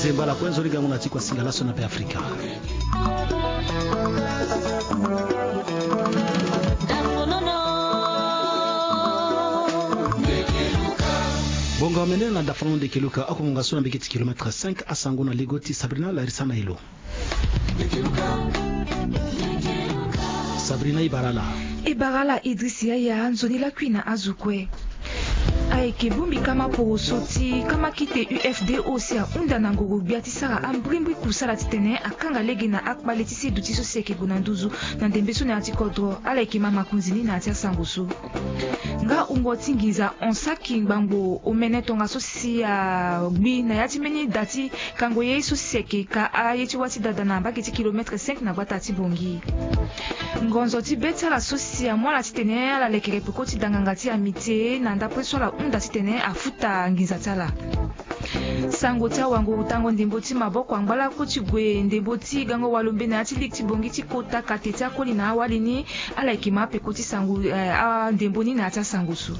Zembala kwenzo liga muna tikwa singalaso na pe Afrika. Bonga wamenene na dafanon de Keluka ako mungaso na bigiti kilometre 5 asango na Ligoti Sabrina la risana hilo. Sabrina Ibarala Idrisia ya nzoni la kuina azukwe. Aeke bumbi kama porosoti kama kite UFDO sia unda na ngoro biati sara ambrimbi kusala titene akanga lege na akbaleti si dutiso seke gunanduzu na ndembeso na atikodro alaike mama kunzini na atia sangusu nga ungo tingiza onsaki ngbango omene tonga sosi ya gbi na yati meni dati kango yeso seke ka ayeti wati dada na baketi kilometre 5 na bata ati bongi ngonzo ti beta la sosi ya mwala titene ala lekere pokoti dangangati ya mite na ndapreso la unda titene afuta nginza tala sango tia wango utango ndembo ti maboko angbala koti gwe ndembo ti gango walombe na ati lik ti bongi ti kota kateti akoli na awali ni ala ikima pe koti sango ndembo ni na ati sango su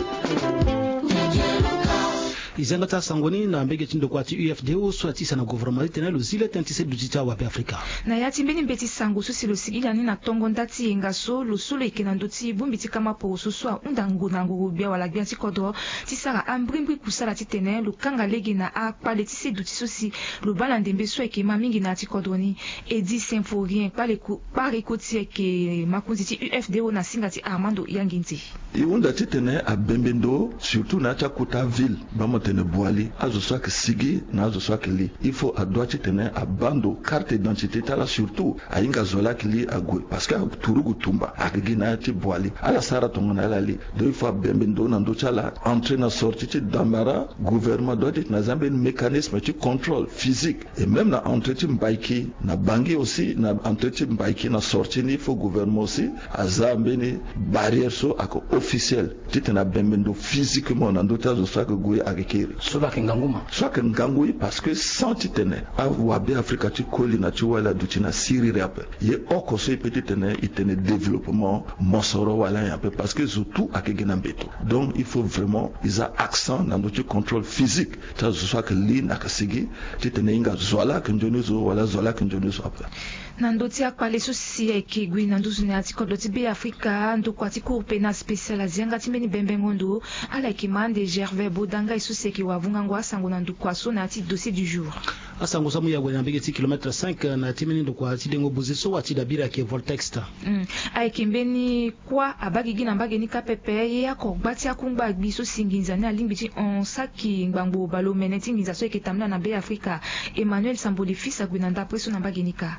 Izenga ta sangoni na mbege tindo kwa ti UFDO swati sana gouvernement tena luzile tentise dutita wa pe Afrika. Na yati mbeni mbeti sango su silo sigila ni na tongo ndati yengaso lusulo ikena ndoti bumbi ti kama po suswa undango na nguru bia wala bia ti kodo ti sara ambrimbi kusala ti tene lukanga legi na akpale ti se duti sosi lubala ndembe so ikema mingi na ti kodo ni edi symphorien pare koti eke makunzi ti UFDO na singa ti Armando Yanginti. Iunda ti tene a Bembendo surtout na Chakuta ville bamo tene boali azo swak sigi na azo swak li il faut a doit tene a bando carte d'identité tala surtout a inga zola li a gwe parce que turugu tumba a gina ti boali ala sara tongona la li deux fois Bembendo na ndo chala entrer na sortie ti dambara gouvernement doit être na zambe mécanisme ti contrôle physique et même na entrer ti mbaiki na bangi aussi na entrer ti mbaiki na sortie ni il faut gouvernement aussi a zambe ni barrière so ako officiel ti na Bembendo physiquement na ndo tazo swak gwe a Soba kenganguma. Soba kengangui parce que sans titene a wabe Afrika ti koli na ti wala duti na siri rape. Ye oko so petit tene itene développement monsoro wala ya pe parce que surtout akegena mbeto. Donc il faut vraiment ils a accent dans notre contrôle physique. Ça soit que li na kasigi titene inga zola kenjonezo wala zola kenjonezo apa. Nandoti akpale sosi eke gwi nanduzu ne ati kodoti be Afrika ndo kwati kurpe na special azianga timbeni bembe ngondo ala ikimande Gervais Bodanga isusi eke wavunga ngwa sango nandu kwaso na ati dossier du jour. Asango samu ya gwe nambege ti kilometre 5 na timeni ndo kwa ati dengo buziso wati dabira ke Voltext. Aikembeni kwa abagigi na mbage ni kapepe ye ako gbati akungba biso singinza ne alimbiti on saki ngbango balo meneti nginza so eke tamna na be Afrika Emmanuel Samboli fils gwe nanda preso na mbage nika.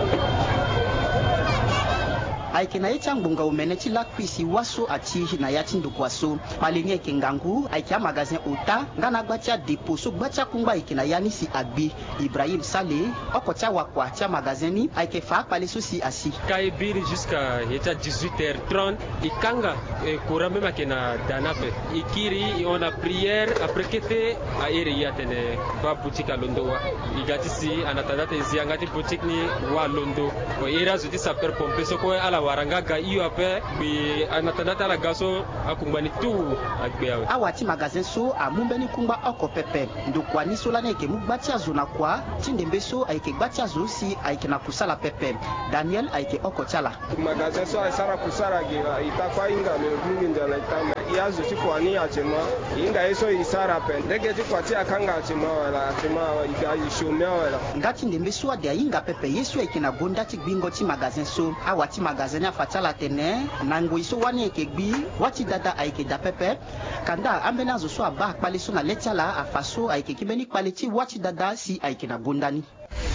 Aike na yecha ngbonga umene ti lakwisi waso ati na yati ndukwaso palinye ke ngangu aike magazin ota ngana gbatia depot so gbatia kungba aike na yani si agbi Ibrahim Saleh okotia wakwa tia magazin ni aike fa pale so si asi kaibiri jusqu'à yecha 18h30 ikanga courant même ke na danape ikiri on a prière après kete a ere yatene ba boutique a Londo wa igati si anatanda te ziangati boutique ni wa Londo o era zuti saper pomper so ko ala warangaga iyo ape bi anatanda la gaso akumbani tu agbeawe awati magazin so amumbeni kumba oko pepe ndokwani so lana ke mugbatia zona kwa tindembe so aike gbatia zo si aike na kusala pepe Daniel aike oko chala magazin so asara kusara ge itakwa inga le rungi njala itama yazo tikwani achema inga eso isara pe ndege tikwati akanga achema wala achema iga ishomea wala ngati ndembe so adia inga pepe yesu aike na gonda ti gbingo ti magazin so awati magazin a fatala tene nango iso wani ekegbi wati dada aike da pepe kanda ambena zo so aba akpale so na letala afaso aike kibeni kpale ti wati dada si aike na gondani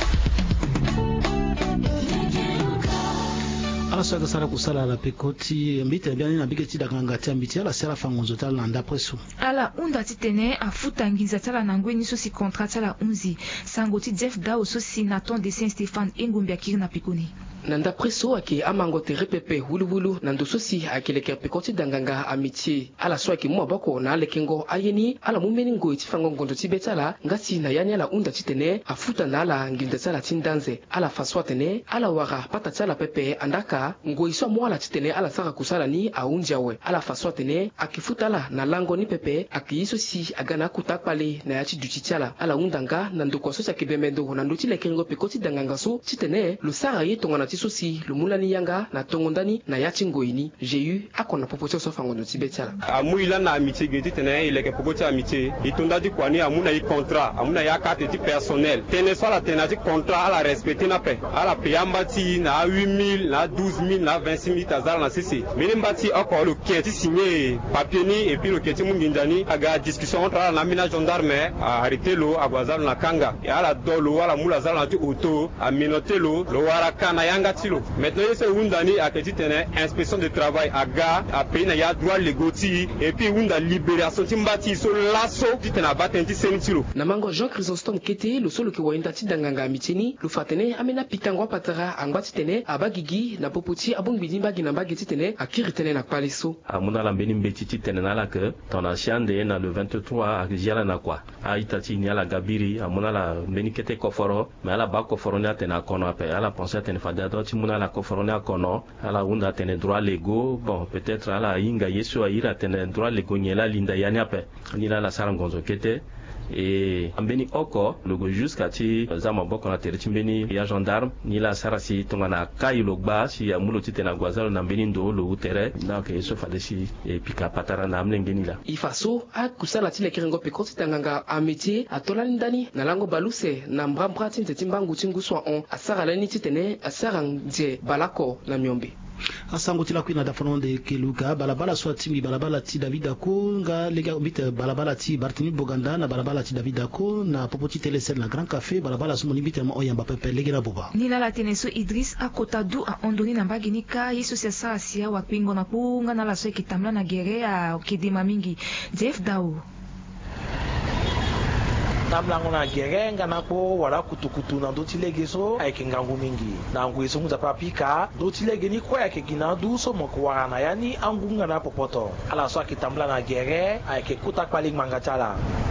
ala soka sara kusala la pekoti mbite biani na bigeti dakanga tia mbiti ala sera fangonzo tala nanda preso ala unda titene afuta nginza tala nangwe ni so si contrat tala unzi sango ti Jeff Dao so si Nathan de Saint Stéphane engombia kirna pikoni nanda preso ake amango tere pepe wulu nando sosi akeleke pekoti danganga amitié ala so ake mwabako na alekengo ayeni ala mumeni ngo itifango ngondo tibetala ngati na yani ala unda titene afuta na ala nginda tsala tindanze ala faswa tene ala wara pata tsala pepe andaka ngo iswa mwala titene ala saka kusala ni aunjawe ala faswa tene akifutala na lango ni pepe akiyiso si agana kutakpale na yachi duchitiala ala undanga nando kwa sosi akebemendo nando tilekengo pekoti danganga so titene lusara yetonga na sosi lumulani yanga na tongondani na yachi ngoini j'ai akona popocho so fango no tibetiala amuila na amitié geti tene ileke pokoti amitié itonda di kwani amuna i contrat amuna ya carte di personnel tene sala tene di contrat ala respecter na pe ala payambati na 8000 na 12000 na 26000 tazala na sisi minimbati ako le kenti signé papier ni et puis le kenti mungindani aga discussion entre la mina gendarme a arrêté lo agwazalo na kanga et ala dolo ala mula zala na ti auto a minoté lo wara kana yanga tilo maintenant c'est undani a petit tene inspection de travail aga a pays na ya droit légoti et puis unda libération timbati so lasso titena batenti senitilo na mango Jean Chrysostome kete lo solo ki wainda tidanganga mitini lu fatene amena pitangwa patara angwati tene abagigi na popoti abongbidimba ginamba geti tene akiri tene na paliso amuna la mbeni mbetiti tene na la que ton anciande na le 23 agiala na kwa a itati ni ala gabiri amuna la mbeni kete koforo mais ala ba koforo ni atena kono ape ala penser tene fada do timuna la koforo ni akono ala unda tene droit légaux bon peut-être ala inga yesu aira tene droit légaux nyela linda yani ape ni la sarangonzo kete et ambeni oko logo jusqu'à ti zama boko na tere timbeni ya gendarme ni la sarasi tongana kai logba si ya mulo titena gwazalo na mbeni ndo lo utere na ke so fadesi e pika patara na amlengeni la ifaso a kusala tile kirengo pe koti tanganga a métier a tolani ndani na lango baluse na mbrambra tinte timbangu tinguswa on asara lani titene asarang je balako na miombe asango tila kwina da fonde keluka balabala swatimi balabala ti David Ako nga lega bit balabala ti Bartini Boganda na balabala ti David Ako na popoti telesel na Grand Café balabala sumoni bit ma oyamba pepe legera boba nila la teneso Idris akota du a ondoni na mbagini ka yesu sesa asia wa pingo na kunga na la so kitamla na gere a kedima mingi Jeff Dao tamlango na gerenga na ko wala kutukutu na doti legeso ay kingangu mingi na ngwe so muza papika doti legeni ko ya kigina du so moko wana yani angunga na popoto ala so akitamla na gere ay ke kutakpali mangachala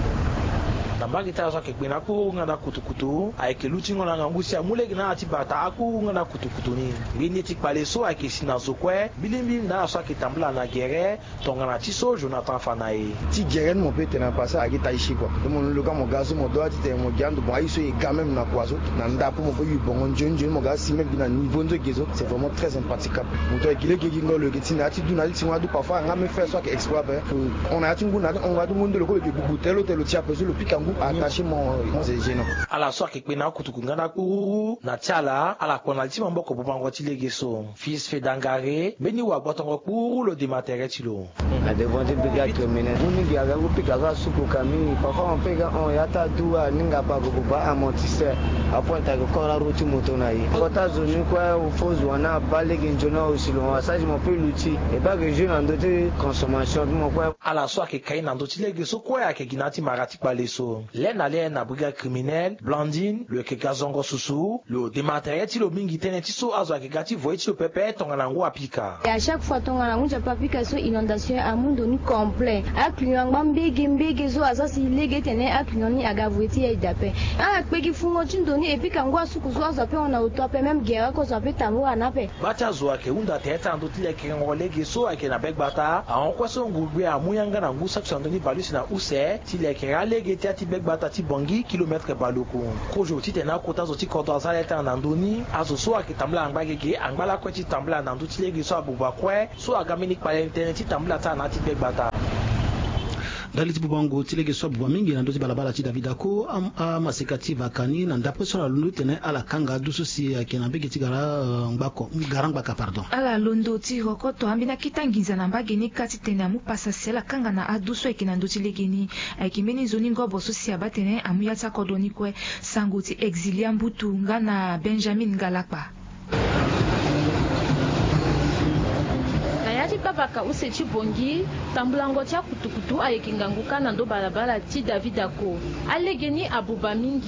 tambagi ta so ke gbina ko ngana kutukutu ay ke lutingo na ngusia mulegi na atibata aku ngana kutukutu ni bini tikpale so ay ke sina so kwe bilimbi na so akitambla na gere tongana tiso Jonathan Fanae ti gere mo pete na pasa akita ishi kwa mo luka mo gaso mo do ati te mo gandu mo aiso e gamem na kwaso na ndapo mo yu bongo njonjo mo gasi me bina niveau nzo gezo c'est vraiment très impraticable mo to ekile ke gingo le kitina ati duna ti wa du parfois ngame faire so ke exploit on a tingu na on va du monde le ko ke bubu telo ti apeso le pika attaché mon gênant ala so ke pena kutukungana kururu na tiala ala kona ti mboko bobango ti legeso fils fedangare beni wa botongo kururu le dématere ti lo la devant de brigade criminelle nous ni avec pika za suku kami parfois on pega on yata dua ninga ba go ba amortisseur après ta ko la route moto na yi kota zone kwa ufozu wana balege njona osilo asage mon peu l'outil et pas que je n'en dote consommation mo kwa ala so ke kai na ndoti legeso kwa ya ke ginati marati paleso l'en na brigade criminelle Blandine le kekazongo susu le dématériel ti lo mingi teneti so azo akegati voiti le pepe tongana ngo apika et à chaque fois tongana ngo papika so inondation amundo ni complet aklion mbege zo azasi lege tene aklion ni agavoiti ya dape a peki fungo tindoni epika ngo asuku zo azo pe ona utope même guerre ko zo pe tamu anape bacha zo ake unda teta ndo tile kengo lege so ake na begbata a onko so ngugwe amuyanga na ngu section ndoni balusi na use tile kera lege ti begbata ti bongi kilomètre baluku kojo ti tena kota zo ti kodo azaleta na ndoni azo so akitambla angbagege angbala ko ti tambla na ndu ti lege so abuba kwe so agamini pa internet ti tambla ta na ti begbata daliti bubango tilege so bwa mingi na ndoti balabala ti David Ako masekati vakani na ndapo so la lundu tene ala kanga dusu si akena bege ti gara ngbako garangba pardon ala londo ti rokoto ambina kitangiza na mbageni kati tene amu pasa sela kanga na aduso ekena ndoti legeni aikimeni zoni ngobo so si abatene amu yata kodoni kwe sango ti exilia mbutu ngana Benjamin Galakpa ti papaka use ti bongi tambulango tia kutukutu ayekinganguka na ndo balabala ti David Ako alegeni abuba mingi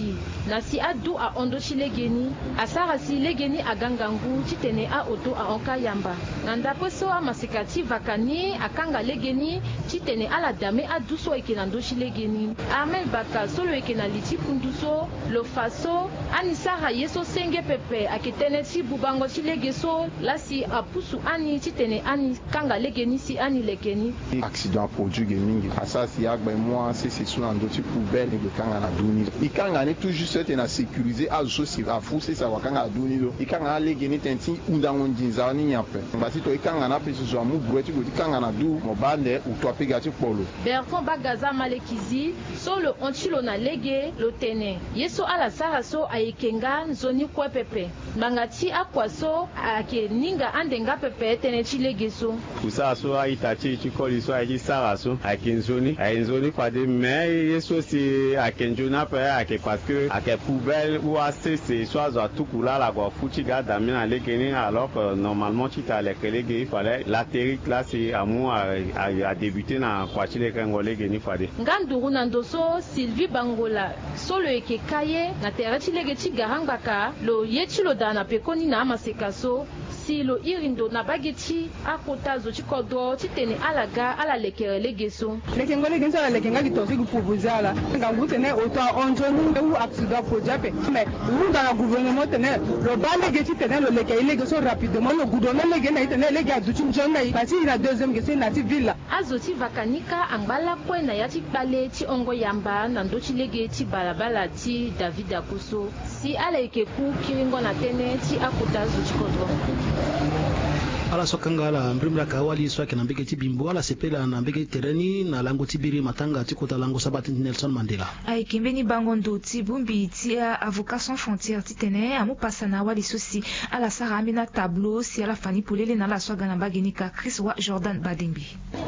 na si adu a ondo chilegeni asara si legeni agangangu chitene a oto a onka yamba na ndapo so a masekati vakani akanga legeni chitene ala dame adu so eke na ndo chilegeni Armel Baka solo eke na liti kunduso lo faso ani sara yeso senge pepe aketene si bubango chilegeso lasi apusu ani chitene ani kanga legeni si ani lekeni accident produit mingi asasi agba moi c'est sur un dossier poubelle et kanga na duni ikanga ne tout juste être na sécuriser azo si afusi sa wakanga duni lo ikanga legeni tenti undango njinza ni nyape basi to ikanga na peso zo mu breti go ikanga na du mobale ou to apegati polo Bertrand Bagaza Malekizi solo onchilo na lege lo tene yeso ala sara so ayekenga nzoni kwa pepe bangati akwaso ake ninga andenga pepe tene chilegeso kusa so aitachi chikoli so aji sara so akinzoni kwa de mais yeso si akenjona pe ake parce que ake poubelle ou c'est soit à tout coula la go fuchi ga damina legeni alors que normalement tu t'allais que il fallait l'atterrir là c'est amour à débuter na kwa chile kango legeni fade nganduru nandoso Sylvie Bangola solo eke kaye na terati legeti garangaka lo yechilo dana pekoni na masekaso si lo irindo na bageti akotazo chikodo chitene alaga ala lekere legeso lekengo legenso la lekenga kitosi kupubuzala ngangute ne auto onjoni ou accident produit mais nous dans le gouvernement tene le balé geti tene le lekere legeso rapidement le gouvernement legena tene lege aduchi njonga parce il a deuxième gesi na villa azoti vakanika angala kwena yati pale ti ongo yamba na ndochi lege ti balabala ti David Akoso si ala ikeku kiringo na tene ti akotazo chikodo ala sokanga ala mbrimla kawali swake na mbeke tibimbo ala sepela na mbeke tereni na lango tibiri matanga tikota lango sabati Nelson Mandela ai kimbeni bango ndo tibumbi tia avocat sans frontières titene amu pasana wali sosi ala sara amina tableau si ala fani polele na la swaga na bagenika Chris wa Jordan Badembi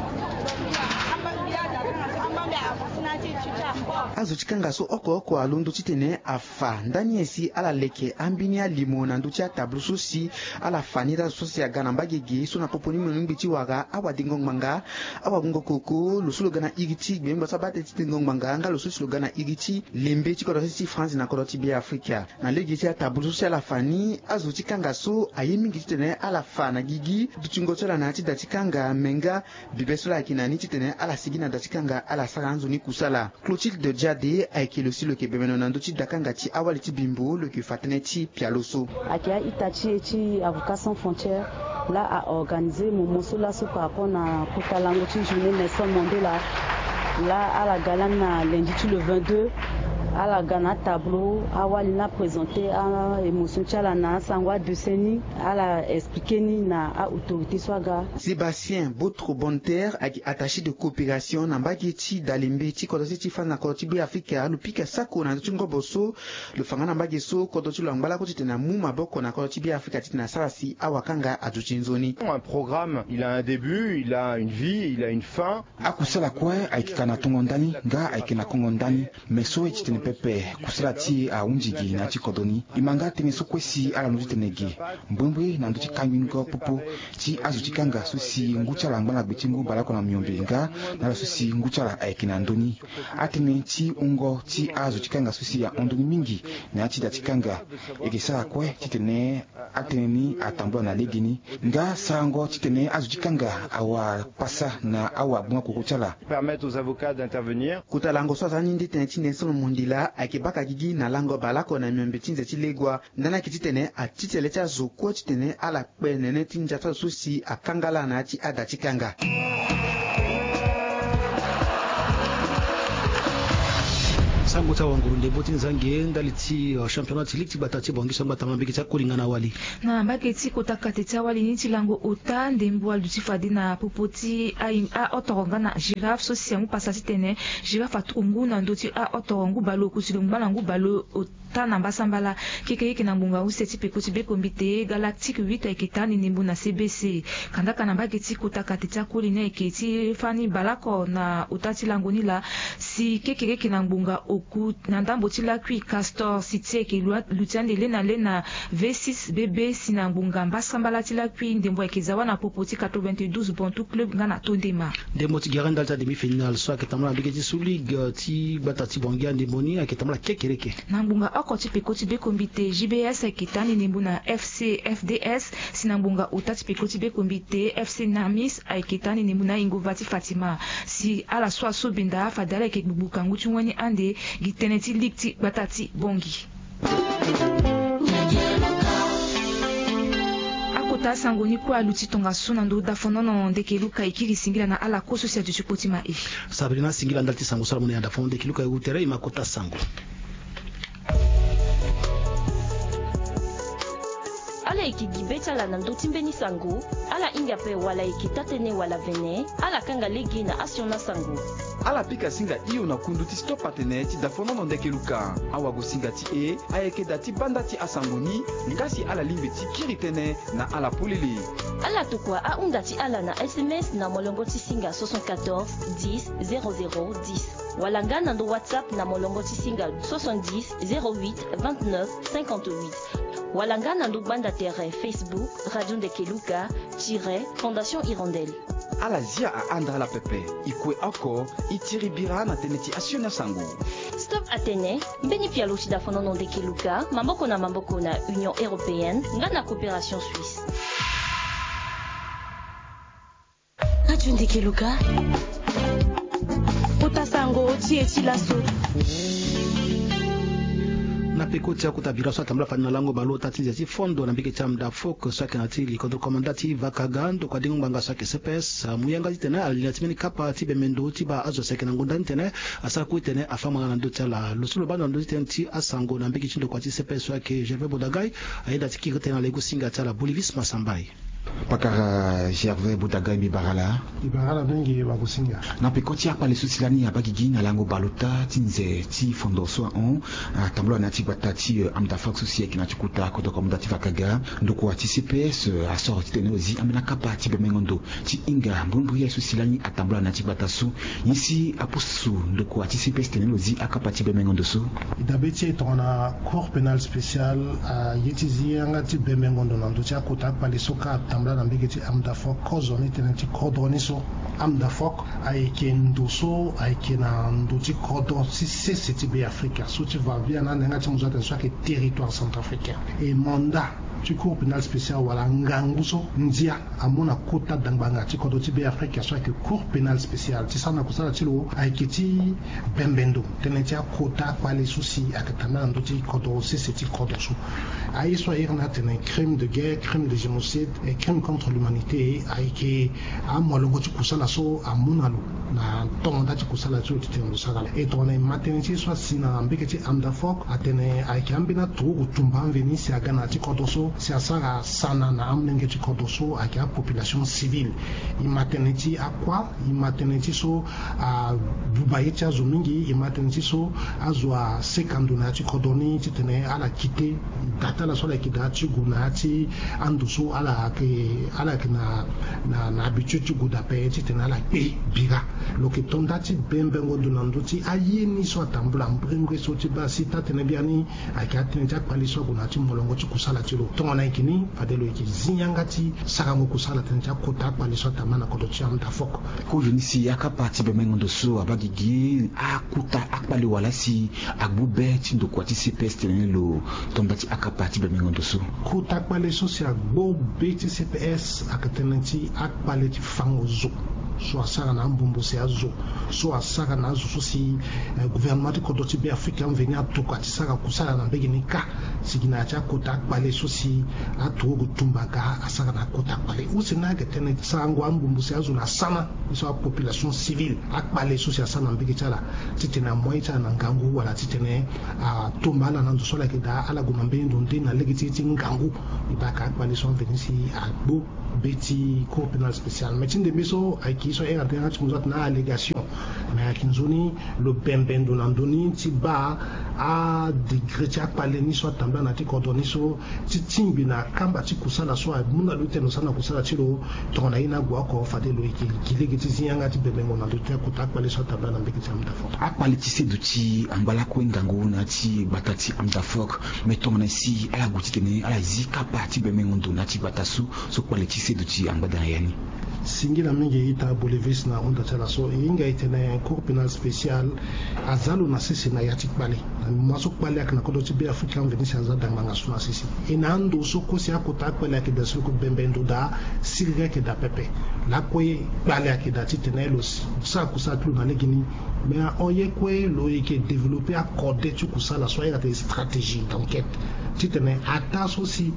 azochikanga so oko alundu chitene afa ndani esi ala leke ambini ya limo na nduchi ya tablu sosi ala fanira sosi ya gana mbagege so na poponi mwenumbi chiwaga awa dingong manga awa bungo koko lusulo gana igiti gbemba sabate chitengong manga nga lusulo gana igiti lembe chikoro si France na koroti bia Afrika na lege ya tablu sosi ala fani azochikanga so ayemi chitene ala fana gigi duchingo chola na chida chikanga menga bibesola akinani chitene ala sigina dachikanga ala saranzo ni kusala Clotilde Jade aiki le silo kebemeno nandochi dakanga ti awali ti bimbo le ki fatene ti pialoso akia itachi ti avocat sans frontières là a organisé mon mosso là so par rapport na kotalango ti journée Nelson Mandela là à la galane na lundi le 22 à la Ghana tableau awali na présenté à émotion chala na sangwa de seni à la expliquer ni na a autorité swaga Sébastien Botro Bonter attaché de coopération na mbageti dalembe ti kodosi ti fana koti bi Afrika lu pika sako na tingo boso le fanga na mbageso kodosi lu ngala koti na mu maboko na koti bi Afrika ti na sarasi awakanga ajuchinzoni. Un programme, il a un début, il a une vie, il a une fin. Akusala kwa aikikana tongondani nga aikina kongondani meso etine pepe kusala ti a unjigi na chikodoni imanga teniso kwesi ala nuti tenegi mbwembwe na nduchi kanyingo popo ti azuchikanga susi nguchala ngana betingu balako na myombe nga na susi nguchala aikina ndoni atene ti ungo ti azuchikanga susi ya ondoni mingi na ti datikanga egesa kwe titene ateni atambwa na legini nga sango titene azuchikanga awa pasa na awa bunga kukuchala permettre aux avocats d'intervenir kutalango soza nindi tene ti Nelson Mandela akibaka gigi na lango balako na myombe tinze ti legwa ndana kititene atitele cha zoko titene ala kpenene tinja ta susi akangala na ti adachikanga sango ta wangurunde boti nzange ndaliti championnat league batati bongiso batama mbeki ta kulingana wali na mbaketi kotakate ta wali ni tilango ota ndembo aluti fadi na popoti a otoronga na giraffe sosi yangu pasati tene giraffe atungu na ndoti a otorongu balo kusilungu balangu balo ota na basambala kekeke na ngunga useti pekoti bekombite galactique 8 eketani nimbu na CBC kandaka na mbaketi kotakate ta kulina eketi fani balako na ota tilango nila si kekeke na ngunga oku na ndambo ti lakui Castor Cité ke lutiande lena V6 BB sinangbunga mbasambala ti lakui ndembo ekeza wana popo ti 92 Bantu Club nga na tondema ndembo ti garanda ta demi-finale so aketamala mbike ti Sulig ti gbata ti bongia ndemboni aketamala kekereke na ngbunga oko ti peko ti bekombi te JBS aketani ndembo na FC FDS sinangbunga ota ti peko ti bekombi te FC Namis aketani ndembo na Ingova ti Fatima si ala so asobinda fadala ke gbubuka nguti wani ande gitene ti lig ti gbata ti bongi akota sangoni ku aluti tonga suna ndo dafonono ndeke luka ikiri singila na ala koso sia tu chukoti ma e Sabrina singila ndalti sango sala mona ya dafono ndeke luka utere imakota sango ala ikigi betala na ndoti mbeni sango ala ingape wala ikitatene wala vene ala kanga legi na asiona sango ala pika singa iyo na kundu ti stop patene ti dafonono ndeke luka awago singa ti e ayekeda ti banda ti asangoni ngasi ala limbe ti kiri tënë na ala polele ala tokua ahunda ti ala na SMS na molongo ti singa 74 10 00 10 wala nga na ndo WhatsApp na molongo ti singa 70 08 29 58 wala nga na ndo banda tere Facebook Radio Ndeke Luka - Fondation Hirondelle ala zia aandra ala pepe ikue oko itiri bira na tene ti asiona sango Stop Atene mbeni pialo ti dafonono Ndeke Luka mamboko na Union Européenne nga na coopération suisse Radio Ndeke Luka ota sango ti eti laso na peko ti akutabira so atambula fani na lango balota ti nzia ti fondo na mbeke ti amda fok so ayeke na ti likodro komanda ti vakaga ndoko adingo ngbanga so ayeke CPS muyanga ti tene alina ti mbeni kapa ti bemendo ti ba azo si ayeke na ngonda ni tene asara kue tene afamanga na ndö ti ala lo so lo ba na ndö ti tene ti asango na mbeke ti ndoko ti CPS so ayeke Gervais Bodagai ayeda ti kiri tene ala ego singa ti ala Bolivis Masambai pakara Gervais Bodagai mibarala mingi bakusinga na peko ti akpa le so ti lani abagi na lango balota ti nze ti fondo so on tambula na ti gbata ti amda fok so si ayeke na ti kuta kodro komanda ti vakaga ndoko ti CPS asoro ti tene ozi ambeni akapa ti bemengondo ti hinga mbrumbru so si lani atambula na ti gbata so ye si apusu ndoko ti CPS tene ozi akapa ti bemengondo so dabe ti e tongana cour pénal spécial ye ti zi anga ti bemengondo na ndö ti akota akpa le so ka tambula na mbege ti amda fok kozo ni tene ti kodro ni so amda fok ayeke ndo so ayeke na ndo ti kodro ti sese ti be Afrika so ti va via na nenga ti mo zo atene so ayeke territoire centrafricain e mandat ti cour pénal spécial wala ngangu so ndia amû na kota dangbanga ti kodro ti be Afrika so ayeke cour pénal spécial ti sara na kusala ti lo ayeke ti bembendo tënë ti akota akpale so si ayeke tambula na ndö ti kodro sese ti kodro so aye so airi na atene crime de guerre crime de génocide et crime contre l'humanité ayeke amolongo ti kusala so amû na lo na tongonda ti kusala ti lo titene lo sara e tongana e matene ti so asi na mbeke ti amda fok atene ayeke ambeni atogo tumba amveni si aga na ti kodro so si asara sana na amlenge ti kodro so ayeke apopulation civile e matene ti akua e matene ti so abuba ye ti azo mingi e matene ti so azo asekando na ya ti kodro ni titene ala kite data ala so ala yeke da ti gu na ya ti ando so ala yeke na habitude ti gu dape titene ala kpe bira lo yeke tonda ti bembengondo na ndö ti aye ni so atambula mbrengbre so ti ba si tatene bia ni ayeke atene ti akpali so ague na ti molongo ti kusala ti lo tongana yeke ni fade lo yeke zinga ti sarango kusala tene ti akota akpali so atambula na kodro ti amda fok kozo ni si akapa ti bemengondo so abagi gi akuta akpali wala si agbu be ti ndoko ti CPS tene lo tonda ti akapa ti bemengondo so kuta akpali so si agbo be ti CPS ayeke tene ti akpali ti fango zo so asara na ambombo si azo so asara na azo so si gouvernement ti kodro ti be Afrika mveni atoko ati sara kusala na mbege ni ka sigi na ya ti akota akpale so si atogo tumba ga asara na akota akpale use na ayeke tënë sarango ambombo si azo na asana so apopulation civile akpale so si asara na mbege ti ala titene amoi ti ala na ngangu wala titene atomba ala na ndo so ala yeke da ala gue na mbeni ndo nde na lege ti ngangu e ba yeke akpale so amveni si agbo be ti cour pénal spécial me ti ndembe so ayeke so era tena chimuzat na allégation mais akinzoni le bembendo nandoni ti ba a degré ti akpaleni so atambla na ti kodoni so ti timbi na kamba ti kusala so muna lu teno sana kusala ti lo tongana ina gwa ko fade lo ikilege ti zinyanga ti bebengo na te kuta akpale so atambla na mbeki ti amdafok akpale ti sedu ti angbala ko ngangu na ti bata ti amdafok mais tongana si ala guti tene ala zi kapa ti bebengo ndo na ti bata su so kpale ti sedu ti angbada na yani singila mingi ita bolivis na onda tela so inga itene cour pénal spécial azalo na sisi na yati kpale na maso kpale akna kodo ti be african venisi azada manga suna sisi inando so ko si akota kpale akida so ko bembendo da sirga ke da pepe la kwe kpale akida ti tene lo sa kusa tlu na legini mais oye kwe lo yeke développer accordé tu kusala so ya des stratégies d'enquête ti tene ata so si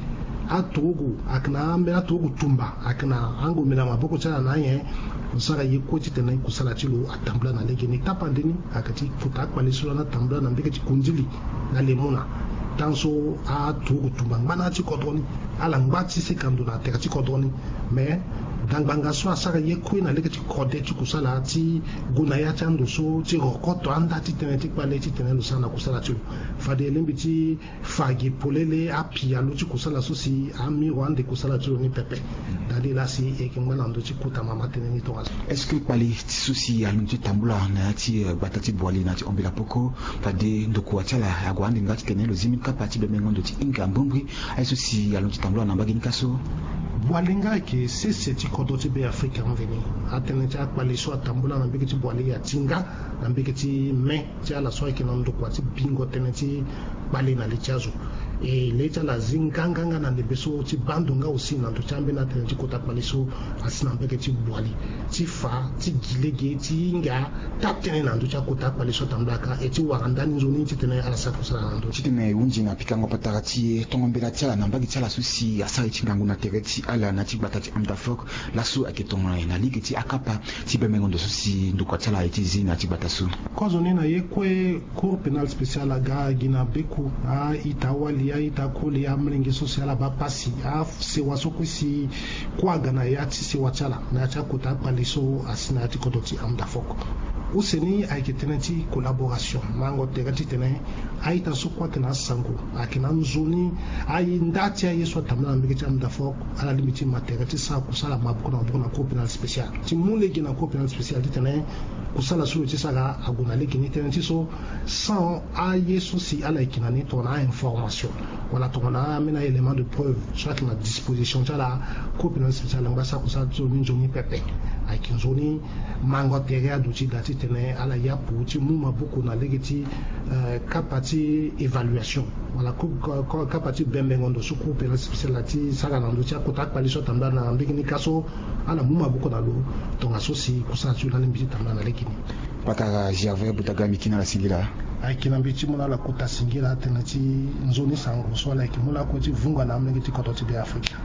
atogo akna ambe atogo tumba akna ango mina maboko chala na ye usara yikoti tena kusala chilo atambla na lege ni tapandeni akati futa kwa lisula na tambla na mbeke chikundili na lemuna tanso atogo tumba ngana chikodoni ala ngbatsi sekandu na teka chikodoni mais dangbanga so asara yekwe na lege chikode chikusala ti guna ya chando so ti rokoto anda ti tena ti kwale ti tena lusana kusala chilo fade lembi ti fagi polele apia lo ti kusala so si ami wande kusala chilo ni pepe dadi la si e kengwana ndo ti kuta mama tena ni tonga est-ce que kwale ti susi alu ti tambula na ti batati boali na ti ombela poko fade ndoko achala agwande ngati tena lo zimi kapa ti bemengo ndo ti inga mbombri ai susi alu ti tambula na bagini kaso boalinga ke sese ti kodo ti be afrika mveni atene ti akpale so atambula na mbeke ti boali ya tinga na mbeke ti me ti ala so ayeke na ndoko ti bingo tene ti kpale na le ti azo e le ti ala zi nganganga na ndebe so ti bando nga aussi na ndo ti ambe na tene ti kota akpale so asi na mbeke ti boali ti fa ti gilege ti hinga tatene na ndo ti akota akpale so atambula ka e ti wara ndani nzoni ti tene ala sara kusala na ndo ti tene hunji na pikango patara ti tongombela ti ala na mbage ti ala so si asara ti ngangu na tere ti ala na ti gbata ti amdafok laso ayeke tongana na lege ti akapa ti bemengo ndo so si ndoko ti ala aye ti zi na ti gbata so kozo ni na ye kue cour pénal spécial aga gi na beku a ita wali a ita koli a mlenge social a ba pasi a sewa so kue si kuaga na ya ti sewa ti ala na ya ti akota akpale so asi na ya ti kodo ti amdafok useni ayeke tene ti collaboration mango tere ti tene aita so kuâ tene asango ayeke na nzoni aye nda ti aye so atambla na mbege ti amdafok ala limi ti matere ti sara kusala mabuku na cour pénal spécial ti mu lege na cour pénal spécial ti tene kusala so lo ti sara ago na lege ni tene ti so sans aye so si ala yeke na ni tongana information wala tongana ambeni élément de preuve so ayeke na disposition ti ala cour pénal spécial ngba sara kusala ti lo ni nzoni pepe ayeke nzoni mango tere ado ti da ti tene ala yapu ti mu mabuku na lege ti kapa ti évaluation wala kapa ti bembengo ndo so cour pénal spécial ti sara na ndo ti akota akpale so atambla na mbege ni ka so ala mu mabuku na lo tonga so si kusala ti lo na lemi ti tambla na lege ni patara Gervais Boutagami kina la singila ayeke na mbi ti mu na ala kota singila tene ti nzoni sango so ala yeke mu na akue ti vunga na ambenge ti kodo ti be afrika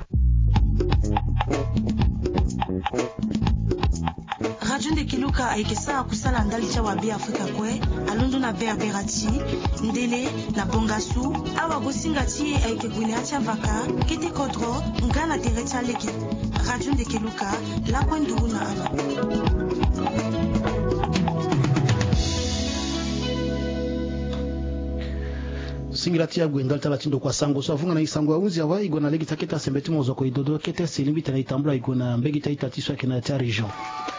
radio ndekeluka ayeke sara kusala ndali ti awabe afrika kue alondo na berbera ti ndele na bongasu awa gosinga ti ayeke gue ya ti avaka kete kodro nga na tere ti alege radio ndekeluka lakue nduru na ala singira ti agwe ndali tala ti ndoko asango so avunga na isango aunzi awa igwe na legi taketa sembe ti mozoko idodo kete selimbi tene itambula igwe na mbegi ta ita ti so ayeke na ya ti aregion